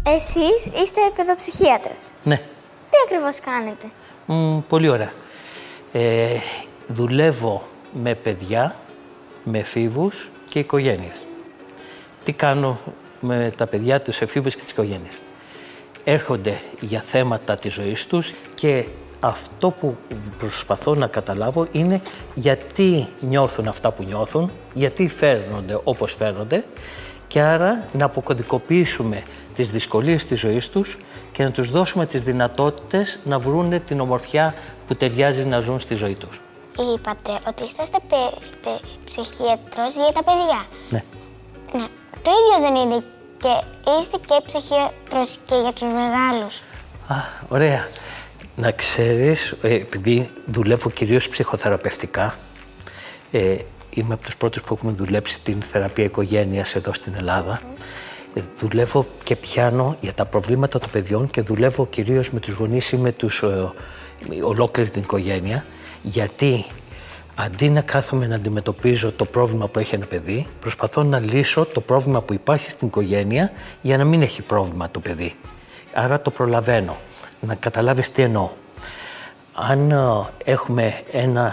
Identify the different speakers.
Speaker 1: Εσείς είστε παιδοψυχίατρος.
Speaker 2: Ναι.
Speaker 1: Τι ακριβώς κάνετε?
Speaker 2: Πολύ ωραία. Δουλεύω με παιδιά, με εφήβους και οικογένειες. Τι κάνω με τα παιδιά, τους εφήβους και τις οικογένειες? Έρχονται για θέματα της ζωής τους και αυτό που προσπαθώ να καταλάβω είναι γιατί νιώθουν αυτά που νιώθουν, γιατί φέρνονται όπως φέρνονται και άρα να αποκωδικοποιήσουμε τις δυσκολίες της ζωής τους και να τους δώσουμε τις δυνατότητες να βρούνε την ομορφιά που ταιριάζει να ζουν στη ζωή τους.
Speaker 3: Είπατε ότι είστε ψυχίατρος για τα παιδιά.
Speaker 2: Ναι.
Speaker 3: Ναι. Το ίδιο δεν είναι και είστε και ψυχίατρος και για τους μεγάλους?
Speaker 2: Ωραία. Να ξέρεις, επειδή δουλεύω κυρίως ψυχοθεραπευτικά, είμαι από τους πρώτους που έχουμε δουλέψει την θεραπεία οικογένειας εδώ στην Ελλάδα. Δουλεύω και πιάνω για τα προβλήματα των παιδιών και δουλεύω κυρίως με τους γονείς ή με ολόκληρη την οικογένεια, γιατί αντί να κάθομαι να αντιμετωπίζω το πρόβλημα που έχει ένα παιδί, προσπαθώ να λύσω το πρόβλημα που υπάρχει στην οικογένεια για να μην έχει πρόβλημα το παιδί. Άρα το προλαβαίνω. Να καταλάβεις τι εννοώ. Αν έχουμε ένα